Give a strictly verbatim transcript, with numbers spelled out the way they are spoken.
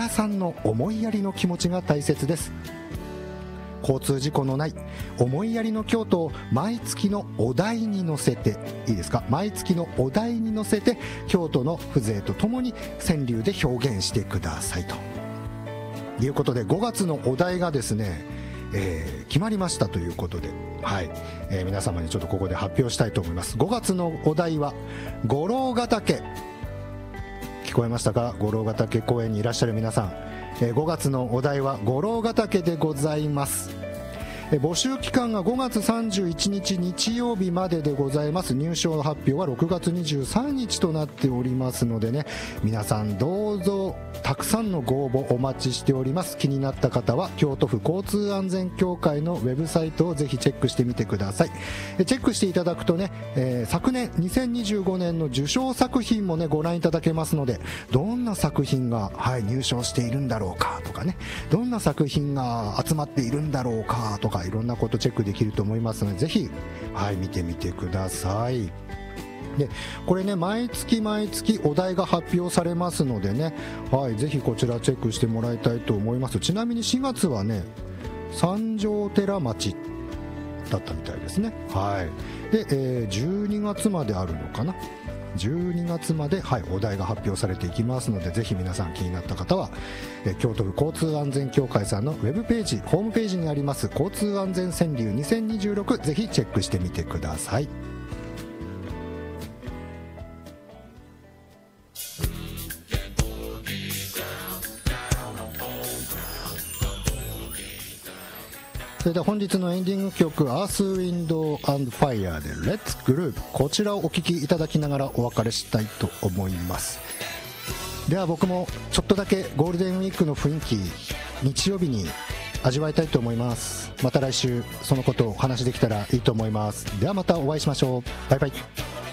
皆さんの思いやりの気持ちが大切です。交通事故のない思いやりの京都を毎月のお題に乗せて、いいですか、毎月のお題に乗せて京都の風情とともに川柳で表現してくださいということで、ごがつのお題がですね、えー、決まりましたということで、はい、えー、皆様にちょっとここで発表したいと思います。ごがつのお題は五郎ヶ岳、聞こえましたか？五郎ヶ岳公園にいらっしゃる皆さん、えー、ごがつのお題は五郎ヶ岳でございます。えー、募集期間がごがつさんじゅういちにち日曜日まででございます。入賞発表はろくがつにじゅうさんにちとなっておりますのでね、皆さんどうぞたくさんのご応募お待ちしております。気になった方は京都府交通安全協会のウェブサイトをぜひチェックしてみてください。チェックしていただくとね、えー、昨年にせんにじゅうごねんの受賞作品もねご覧いただけますので、どんな作品が、はい、入賞しているんだろうかとかね、どんな作品が集まっているんだろうかとか、いろんなことチェックできると思いますので、ぜひ、はい、見てみてください。でこれね、毎月毎月お題が発表されますのでね、はい、ぜひこちらチェックしてもらいたいと思います。ちなみにしがつはね、三条寺町だったみたいですね。はい、で、えー、じゅうにがつまであるのかな、じゅうにがつまで、はい、お題が発表されていきますので、ぜひ皆さん気になった方は、えー、京都府交通安全協会さんのウェブページ、ホームページにあります交通安全川柳にせんにじゅうろく、ぜひチェックしてみてください。それでは本日のエンディング曲、アースウィンドアンドファイヤーでレッツグルーヴ、こちらをお聴きいただきながらお別れしたいと思います。では僕もちょっとだけゴールデンウィークの雰囲気、日曜日に味わいたいと思います。また来週そのことをお話できたらいいと思います。ではまたお会いしましょう。バイバイ。